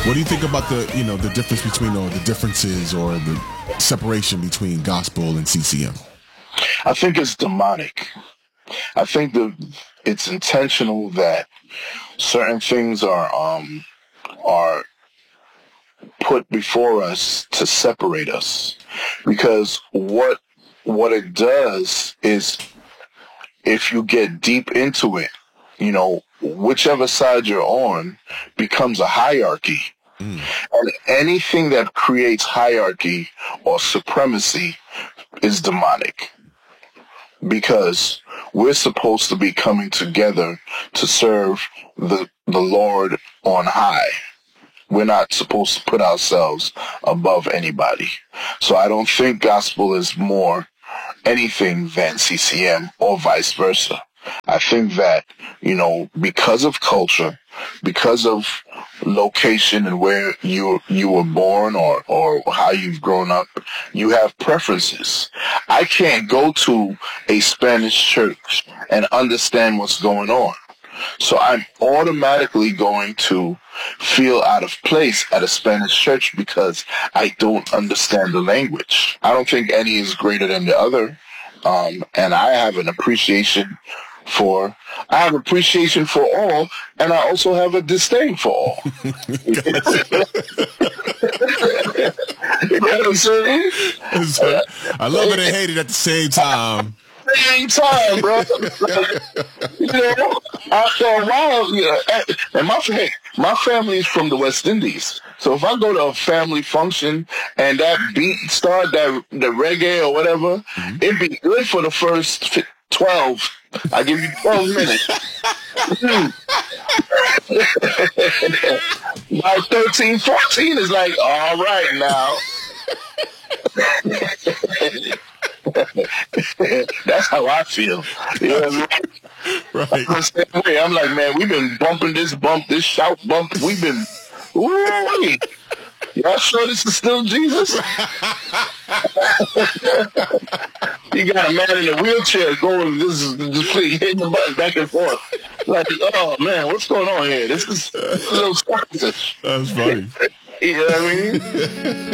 What do you think about the difference between, or the differences, or the separation between gospel and CCM? I think it's demonic. I think it's intentional that certain things are put before us to separate us, because what it does is, if you get deep into it, whichever side you're on becomes a hierarchy. And anything that creates hierarchy or supremacy is demonic, because we're supposed to be coming together to serve the Lord on high. We're not supposed to put ourselves above anybody. So I don't think gospel is more anything than CCM, or vice versa. I think that, because of culture, because of location and where you were born, or how you've grown up, you have preferences. I can't go to a Spanish church and understand what's going on. So I'm automatically going to feel out of place at a Spanish church because I don't understand the language. I don't think any is greater than the other. And I have appreciation for all, and I also have a disdain for all. You know what I'm saying? I love it and hate it at the same time. Same time, bro. After a while, and my family is from the West Indies. So if I go to a family function and that beat start, the reggae or whatever, it'd be good for the first 12. I give you 12 minutes. By 13, 14 is like, all right now. That's how I feel. You know what I mean? Right. I'm like, man, we've been bumping this shout bump. We've been, ooh, y'all sure this is still Jesus? You got a man in a wheelchair going, just hitting the button back and forth. Like, oh man, what's going on here? This is a little selfish. That's funny. You know what I mean?